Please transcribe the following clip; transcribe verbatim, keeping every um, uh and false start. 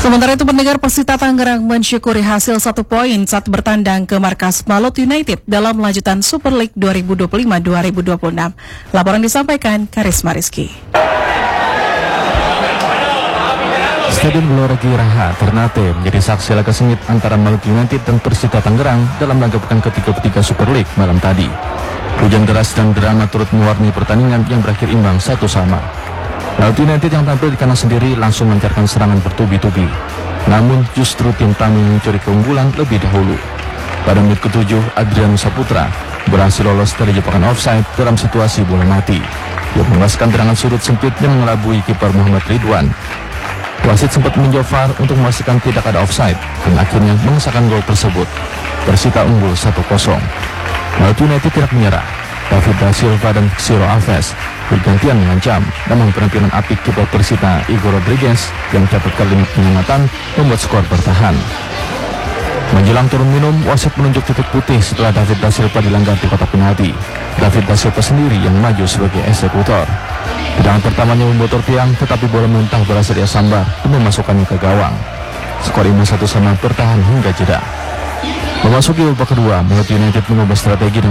Sementara itu pendengar, Persita Tangerang mensyukuri hasil satu poin saat bertandang ke markas Malut United dalam lanjutan Super League dua ribu dua puluh lima dua ribu dua puluh enam. Laporan disampaikan Karisma Rizky. Stadion Gelora Giraha Ternate menjadi saksi laga sengit antara Malut United dan Persita Tangerang dalam laga pekan ketiga ketiga Super League malam tadi. Hujan deras dan drama turut mewarnai pertandingan yang berakhir imbang satu sama. Malut United yang tampil di kandang sendiri langsung melancarkan serangan bertubi-tubi. Namun justru tim tamu yang mencuri keunggulan lebih dahulu. Pada menit ketujuh, Adrian Saputra berhasil lolos dari jebakan offside dalam situasi bola mati. Dia membebaskan tendangan sudut sempit yang mengelabui kiper Muhammad Ridwan. Wasit sempat meninjau V A R untuk memastikan tidak ada offside dan akhirnya mengesahkan gol tersebut. Persita unggul satu kosong. Malut United tidak menyerah. David Da Silva dan Ciro Alves bergantian mengancam, namun penampilan apik kiper Persita Igor Rodriguez yang mencatat kalimat penyelamatan membuat skor bertahan. Menjelang turun minum, wasit menunjuk titik putih setelah David Da Silva dilanggar di kotak penalti. David Da Silva sendiri yang maju sebagai eksekutor. Tendangan pertamanya membotor tiang, tetapi bola muntah berhasil dia sambar dan memasukkannya ke gawang. Skor imbang satu sama bertahan hingga jeda. Memasuki babak kedua, Malut United mengubah strategi dengan